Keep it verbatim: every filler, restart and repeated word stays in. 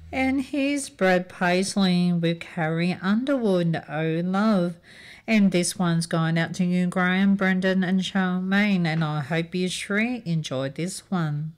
And here's Brad Paisley with Carrie Underwood, Oh Love. And this one's going out to you, Graham, Brendan, and Charmaine. And I hope you three enjoyed this one.